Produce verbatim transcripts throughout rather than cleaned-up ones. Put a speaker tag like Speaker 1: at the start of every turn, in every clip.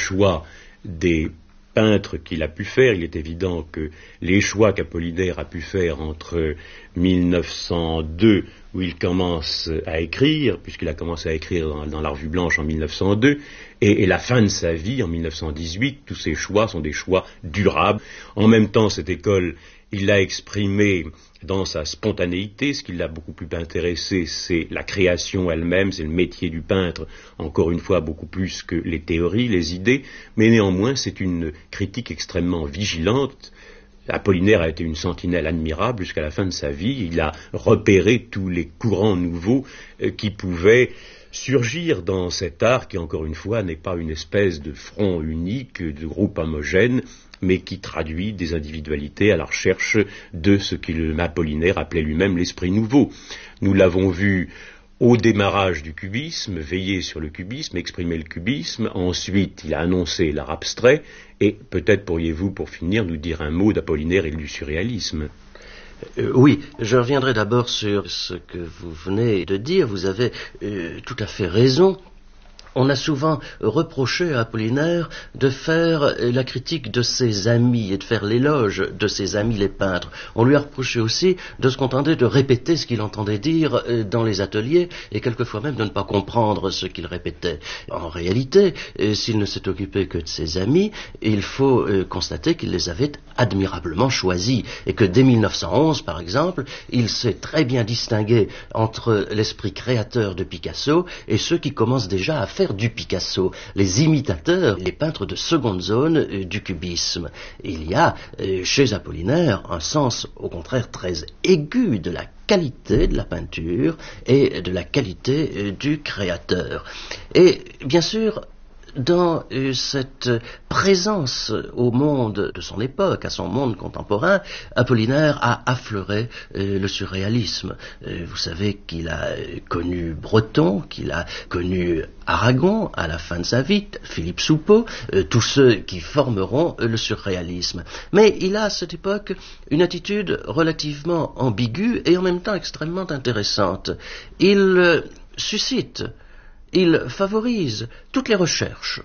Speaker 1: choix des peintres qu'il a pu faire. Il est évident que les choix qu'Apollinaire a pu faire entre mille neuf cent deux, où il commence à écrire, puisqu'il a commencé à écrire dans, dans la Revue Blanche en mille neuf cent deux, et, et la fin de sa vie en mille neuf cent dix-huit, tous ces choix sont des choix durables. En même temps, cette école, il l'a exprimée dans sa spontanéité. Ce qui l'a beaucoup plus intéressé, c'est la création elle-même, c'est le métier du peintre, encore une fois beaucoup plus que les théories, les idées, mais néanmoins c'est une critique extrêmement vigilante. Apollinaire a été une sentinelle admirable jusqu'à la fin de sa vie. Il a repéré tous les courants nouveaux euh, qui pouvaient surgir dans cet art qui, encore une fois, n'est pas une espèce de front unique, de groupe homogène, mais qui traduit des individualités à la recherche de ce qu'il Apollinaire appelait lui-même l'esprit nouveau. Nous l'avons vu au démarrage du cubisme, veiller sur le cubisme, exprimer le cubisme. Ensuite, il a annoncé l'art abstrait. Et peut-être pourriez-vous, pour finir, nous dire un mot d'Apollinaire et du surréalisme.
Speaker 2: Euh, oui, je reviendrai d'abord sur ce que vous venez de dire. Vous avez euh, tout à fait raison. On a souvent reproché à Apollinaire de faire la critique de ses amis et de faire l'éloge de ses amis les peintres. On lui a reproché aussi de se contenter de répéter ce qu'il entendait dire dans les ateliers et quelquefois même de ne pas comprendre ce qu'il répétait. En réalité, s'il ne s'est occupé que de ses amis, il faut constater qu'il les avait admirablement choisis et que dès mille neuf cent onze, par exemple, il s'est très bien distingué entre l'esprit créateur de Picasso et ceux qui commencent déjà à faire du Picasso, les imitateurs, les peintres de seconde zone euh, du cubisme. Il y a euh, chez Apollinaire un sens au contraire très aigu de la qualité de la peinture et de la qualité euh, du créateur. Et bien sûr, dans euh, cette présence au monde de son époque, à son monde contemporain, Apollinaire a affleuré euh, le surréalisme. Euh, vous savez qu'il a euh, connu Breton, qu'il a connu Aragon à la fin de sa vie, Philippe Soupeau, euh, tous ceux qui formeront euh, le surréalisme. Mais il a à cette époque une attitude relativement ambiguë et en même temps extrêmement intéressante. Il euh, suscite Il favorise toutes les recherches.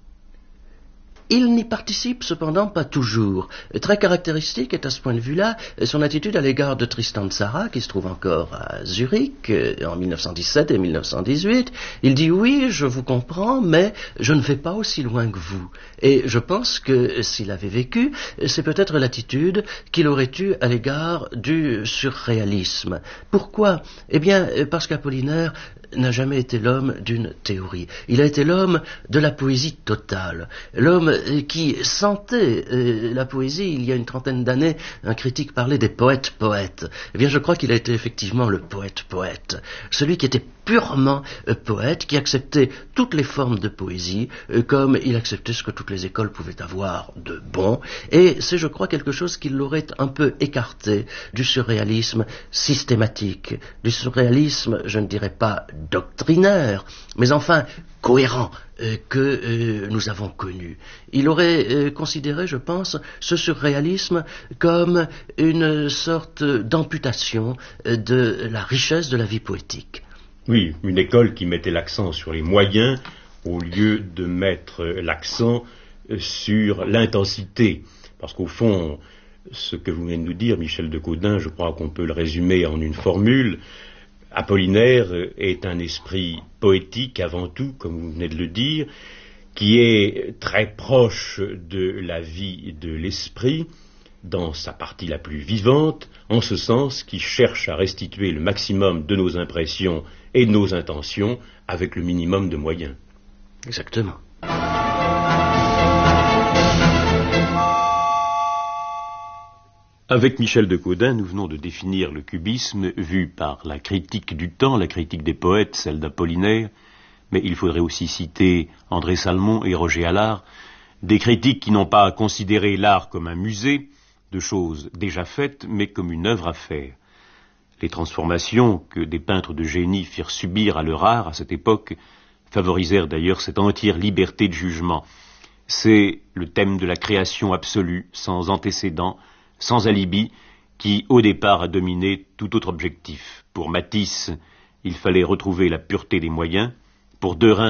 Speaker 2: Il n'y participe cependant pas toujours. Très caractéristique est à ce point de vue-là son attitude à l'égard de Tristan Tzara, qui se trouve encore à Zurich en mille neuf cent dix-sept et mille neuf cent dix-huit. Il dit « Oui, je vous comprends, mais je ne vais pas aussi loin que vous. » Et je pense que s'il avait vécu, c'est peut-être l'attitude qu'il aurait eue à l'égard du surréalisme. Pourquoi ? Eh bien, parce qu'Apollinaire n'a jamais été l'homme d'une théorie. Il a été l'homme de la poésie totale, l'homme qui sentait euh, la poésie. Il y a une trentaine d'années, un critique parlait des poètes-poètes. Eh bien, je crois qu'il a été effectivement le poète-poète, celui qui était purement euh, poète, qui acceptait toutes les formes de poésie, euh, comme il acceptait ce que toutes les écoles pouvaient avoir de bon, et c'est, je crois, quelque chose qui l'aurait un peu écarté du surréalisme systématique, du surréalisme, je ne dirais pas doctrinaire, mais enfin cohérent, euh, que euh, nous avons connu. Il aurait euh, considéré, je pense, ce surréalisme comme une sorte d'amputation euh, de la richesse de la vie poétique.
Speaker 1: Oui, une école qui mettait l'accent sur les moyens au lieu de mettre l'accent sur l'intensité. Parce qu'au fond, ce que vous venez de nous dire, Michel de Caudin, je crois qu'on peut le résumer en une formule. Apollinaire est un esprit poétique avant tout, comme vous venez de le dire, qui est très proche de la vie de l'esprit, dans sa partie la plus vivante, en ce sens qui cherche à restituer le maximum de nos impressions et de nos intentions avec le minimum de moyens.
Speaker 2: Exactement.
Speaker 1: Avec Michel de Caudin, nous venons de définir le cubisme vu par la critique du temps, la critique des poètes, celle d'Apollinaire, mais il faudrait aussi citer André Salmon et Roger Allard, des critiques qui n'ont pas considéré l'art comme un musée de choses déjà faites, mais comme une œuvre à faire. Les transformations que des peintres de génie firent subir à leur art à cette époque favorisèrent d'ailleurs cette entière liberté de jugement. C'est le thème de la création absolue, sans antécédent, sans alibi, qui au départ a dominé tout autre objectif. Pour Matisse, il fallait retrouver la pureté des moyens, pour Derain,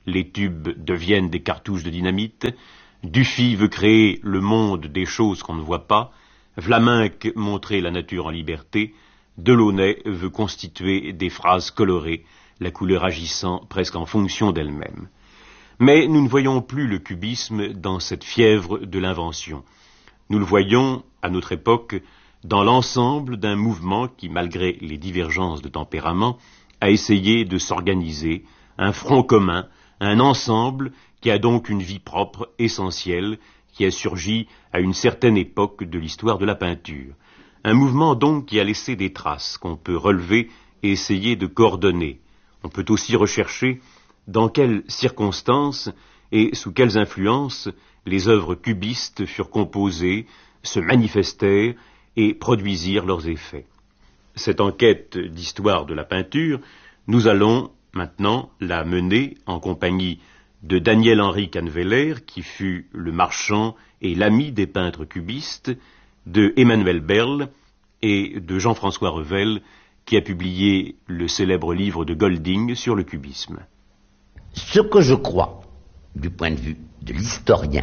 Speaker 1: les tubes deviennent des cartouches de dynamite. Dufy veut créer le monde des choses qu'on ne voit pas. Vlaminck montrer la nature en liberté. Delaunay veut constituer des phrases colorées, la couleur agissant presque en fonction d'elle-même. Mais nous ne voyons plus le cubisme dans cette fièvre de l'invention. Nous le voyons, à notre époque, dans l'ensemble d'un mouvement qui, malgré les divergences de tempérament, a essayé de s'organiser, un front commun, un ensemble qui a donc une vie propre, essentielle, qui a surgi à une certaine époque de l'histoire de la peinture. Un mouvement donc qui a laissé des traces qu'on peut relever et essayer de coordonner. On peut aussi rechercher dans quelles circonstances et sous quelles influences les œuvres cubistes furent composées, se manifestèrent et produisirent leurs effets. Cette enquête d'histoire de la peinture, nous allons maintenant la mener en compagnie de Daniel-Henri Canneveller, qui fut le marchand et l'ami des peintres cubistes, de Emmanuel Berle et de Jean-François Revel, qui a publié le célèbre livre de Golding sur le cubisme.
Speaker 3: Ce que je crois, du point de vue de l'historien,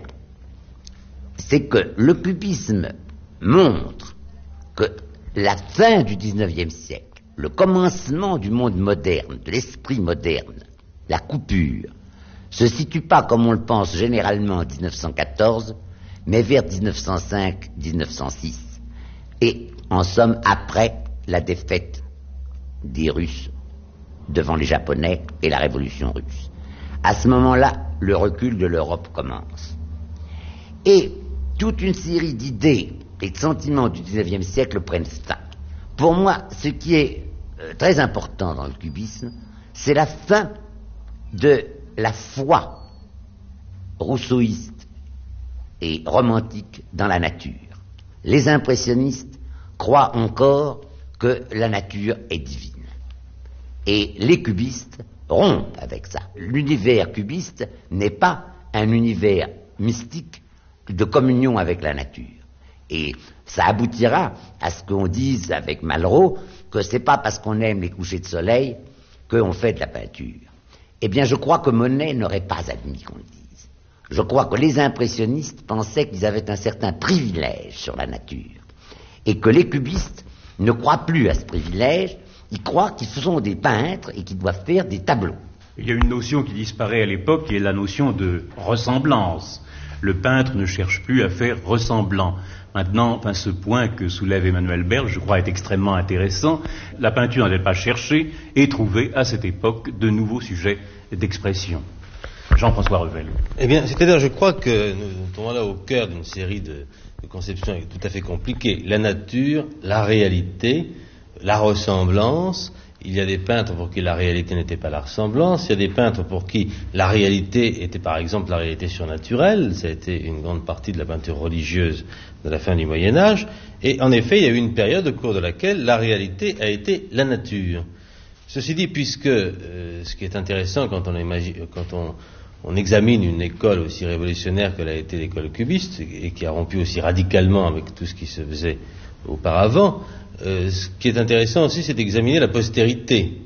Speaker 3: c'est que le cubisme montre que la fin du dix-neuvième siècle, le commencement du monde moderne, de l'esprit moderne, la coupure, se situe pas comme on le pense généralement en dix-neuf cent quatorze, mais vers dix-neuf cent cinq dix-neuf cent six, et en somme après la défaite des Russes devant les Japonais et la révolution russe. À ce moment-là, le recul de l'Europe commence. Et toute une série d'idées et de sentiments du dix-neuvième siècle prennent fin. Pour moi, ce qui est euh, très important dans le cubisme, c'est la fin de la foi rousseauiste et romantique dans la nature. Les impressionnistes croient encore que la nature est divine. Et les cubistes rompent avec ça. L'univers cubiste n'est pas un univers mystique de communion avec la nature. Et ça aboutira à ce qu'on dise avec Malraux que c'est pas parce qu'on aime les couchers de soleil qu'on fait de la peinture. Eh bien, je crois que Monet n'aurait pas admis qu'on le dise. Je crois que les impressionnistes pensaient qu'ils avaient un certain privilège sur la nature. Et que les cubistes ne croient plus à ce privilège, ils croient qu'ils sont des peintres et qu'ils doivent faire des tableaux.
Speaker 1: Il y a une notion qui disparaît à l'époque, qui est la notion de ressemblance. Le peintre ne cherche plus à faire ressemblant. Maintenant, enfin, ce point que soulève Emmanuel Berle, je crois, est extrêmement intéressant. La peinture n'avait pas cherché et trouvé à cette époque de nouveaux sujets d'expression. Jean-François Revel.
Speaker 4: Eh bien, c'est-à-dire, je crois que nous tombons là au cœur d'une série de, de conceptions tout à fait compliquées. La nature, la réalité, la ressemblance. Il y a des peintres pour qui la réalité n'était pas la ressemblance. Il y a des peintres pour qui la réalité était, par exemple, la réalité surnaturelle. Ça a été une grande partie de la peinture religieuse de la fin du Moyen-Âge. Et en effet, il y a eu une période au cours de laquelle la réalité a été la nature. Ceci dit, puisque euh, ce qui est intéressant quand on, imagine, quand on, on examine une école aussi révolutionnaire que l'a été l'école cubiste, et qui a rompu aussi radicalement avec tout ce qui se faisait auparavant, Euh, ce qui est intéressant aussi, c'est d'examiner la postérité.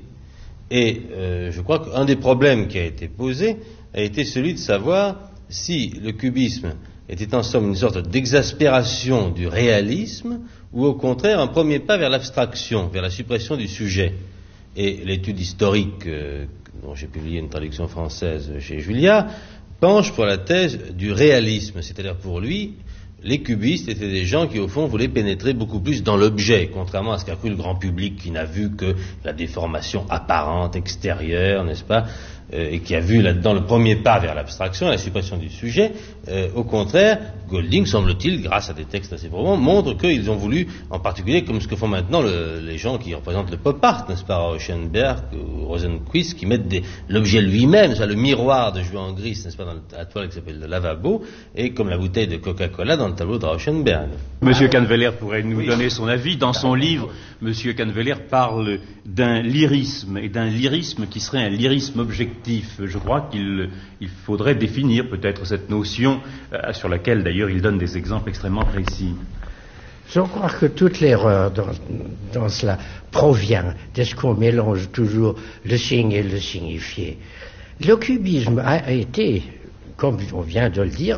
Speaker 4: Et euh, je crois qu'un des problèmes qui a été posé a été celui de savoir si le cubisme était en somme une sorte d'exaspération du réalisme ou au contraire un premier pas vers l'abstraction, vers la suppression du sujet. Et l'étude historique euh, dont j'ai publié une traduction française chez Julia penche pour la thèse du réalisme, c'est-à-dire pour lui les cubistes étaient des gens qui, au fond, voulaient pénétrer beaucoup plus dans l'objet, contrairement à ce qu'a cru le grand public qui n'a vu que la déformation apparente, extérieure, n'est-ce pas, euh, et qui a vu là-dedans le premier pas vers l'abstraction, la suppression du sujet. Euh, au contraire, Golding, semble-t-il, grâce à des textes assez probants, montre qu'ils ont voulu, en particulier, comme ce que font maintenant le, les gens qui représentent le pop art, n'est-ce pas, Rauschenberg ou Rosenquist, qui mettent des, l'objet lui-même, le miroir de Juan Gris, n'est-ce pas, dans la toile qui s'appelle le lavabo, et comme la bouteille de Coca-Cola dans le tableau de Rauschenberg.
Speaker 1: Monsieur Canneveller pourrait nous oui. donner son avis. Dans son livre, Monsieur Canneveller parle d'un lyrisme, et d'un lyrisme qui serait un lyrisme objectif. Je crois qu'il il faudrait définir peut-être cette notion, euh, sur laquelle d'ailleurs il donne des exemples extrêmement précis.
Speaker 5: Je crois que toute l'erreur dans, dans cela provient de ce qu'on mélange toujours le signe et le signifié. Le cubisme a été, comme on vient de le dire,